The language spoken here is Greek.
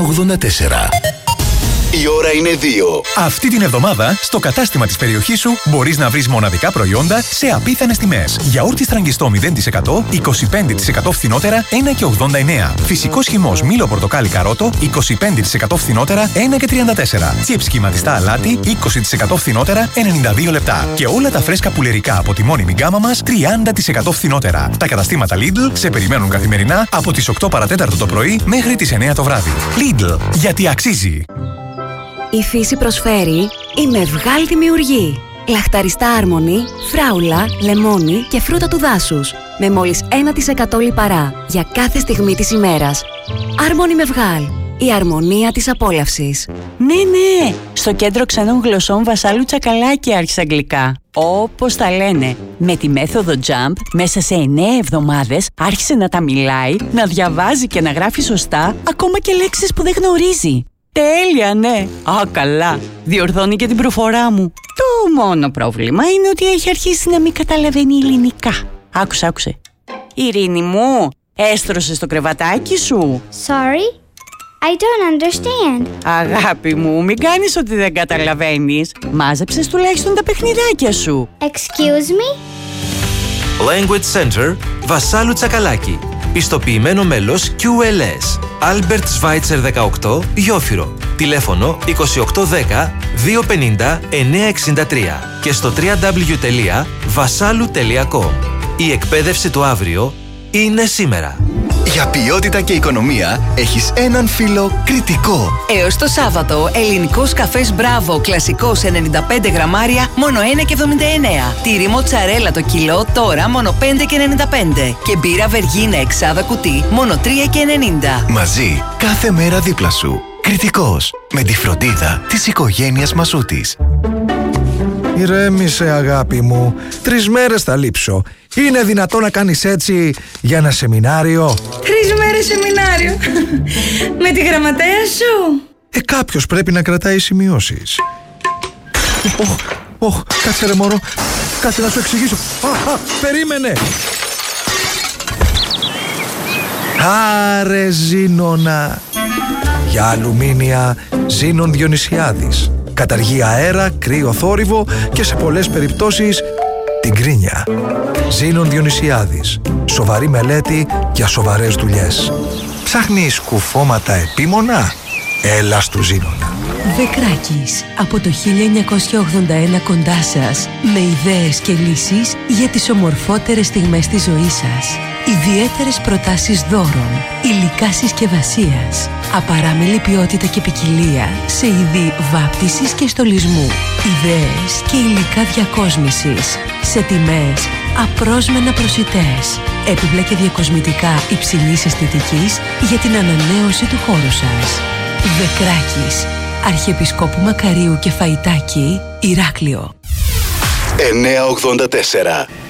984. Η ώρα είναι 2. Αυτή την εβδομάδα, στο κατάστημα της περιοχής σου, μπορείς να βρεις μοναδικά προϊόντα σε απίθανες τιμές. Γιαούρτι στραγγιστό 0%, 25% φθηνότερα, 1,89. Φυσικός χυμός μήλο πορτοκάλι καρότο, 25% φθηνότερα, 1,34. Τσιπ σχηματιστά αλάτι, 20% φθηνότερα, 92 λεπτά. Και όλα τα φρέσκα πουλερικά από τη μόνιμη γκάμα μας, 30% φθηνότερα. Τα καταστήματα Lidl σε περιμένουν καθημερινά από τις 8 παρατέταρτο το πρωί μέχρι τις 9 το βράδυ. Lidl, γιατί αξίζει. Η φύση προσφέρει η Μευγάλ Δημιουργή. Λαχταριστά άρμονη, φράουλα, λεμόνι και φρούτα του δάσους. Με μόλις 1% λιπαρά για κάθε στιγμή της ημέρας. Άρμονη Μευγάλ. Η αρμονία της απόλαυσης. Ναι, στο κέντρο ξένων γλωσσών Βασάλου Τσακαλάκη άρχισε αγγλικά. Όπως τα λένε. Με τη μέθοδο JUMP, μέσα σε 9 εβδομάδες άρχισε να τα μιλάει, να διαβάζει και να γράφει σωστά, ακόμα και λέξεις που δεν γνωρίζει. Τέλεια, ναι. Α, καλά. Διορθώνει και την προφορά μου. Το μόνο πρόβλημα είναι ότι έχει αρχίσει να μην καταλαβαίνει ελληνικά. Άκουσε. Ειρήνη μου, έστρωσες το κρεβατάκι σου? Sorry, I don't understand. Αγάπη μου, μην κάνεις ότι δεν καταλαβαίνεις. Μάζεψες τουλάχιστον τα παιχνιδάκια σου. Excuse me? Language Center, Βασάλου Τσακαλάκη. Πιστοποιημένο μέλος QLS. Albert Schweitzer 18, Γιόφυρο. Τηλέφωνο 2810 250 963 και στο www.vasalu.com. Η εκπαίδευση του αύριο είναι σήμερα. Για ποιότητα και οικονομία έχεις έναν φίλο Κρητικό. Έως το Σάββατο, ελληνικός καφές Μπράβο, κλασικός 95 γραμμάρια, μόνο 1,79. Τυρί μοτσαρέλα το κιλό, τώρα μόνο 5,95. Και μπύρα Βεργίνα εξάδα κουτί, μόνο 3,90. Μαζί, κάθε μέρα δίπλα σου. Κρητικός, με τη φροντίδα της οικογένειας Μασούτης. Ηρέμησε, αγάπη μου. 3 μέρες θα λείψω. Είναι δυνατό να κάνεις έτσι για ένα σεμινάριο? 3 μέρες σεμινάριο. Με τη γραμματέα σου? Κάποιος πρέπει να κρατάει σημειώσεις. Κάτσε ρε μωρό. Κάτσε να σου εξηγήσω. Περίμενε. Άρε Ζήνονα. Για αλουμίνια Ζήνων Διονυσιάδης. Καταργεί αέρα, κρύο θόρυβο και σε πολλές περιπτώσεις την κρίνια. Ζήνων Διονυσιάδης. Σοβαρή μελέτη για σοβαρές δουλειές. Ψάχνεις κουφώματα επίμονα? Έλα στου Ζήνονα. Δεκράκης, από το 1981 κοντά σας, με ιδέες και λύσεις για τις ομορφότερες στιγμές της ζωής σας. Ιδιαίτερες προτάσεις δώρων, υλικά συσκευασίας, απαράμιλη ποιότητα και ποικιλία σε είδη βάπτισης και στολισμού, ιδέες και υλικά διακόσμησης, σε τιμές απρόσμενα προσιτές, έπιπλα και διακοσμητικά υψηλής αισθητικής για την ανανέωση του χώρου σας. Δεκράκης, Αρχιεπισκόπου Μακαρίου και Φαϊτάκη, Ηράκλειο. 984